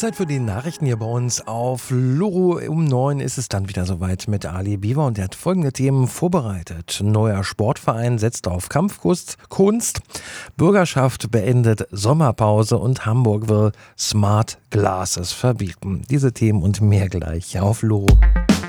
Zeit für die Nachrichten hier bei uns auf Loro. Um 9 ist es dann wieder soweit mit Ali Bieber und der hat folgende Themen vorbereitet. Neuer Sportverein setzt auf Kampfkunst, Bürgerschaft beendet Sommerpause und Hamburg will Smart Glasses verbieten. Diese Themen und mehr gleich auf Loro.